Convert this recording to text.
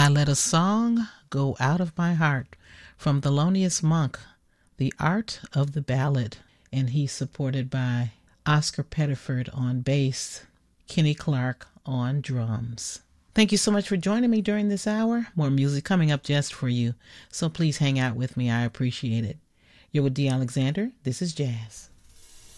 Let a Song Go Out of My Heart from Thelonious Monk, The Art of the Ballad. And he's supported by Oscar Pettiford on bass, Kenny Clark on drums. Thank you so much for joining me during this hour. More music coming up just for you, so please hang out with me. I appreciate it. You're with Dee Alexander. This is Jazz.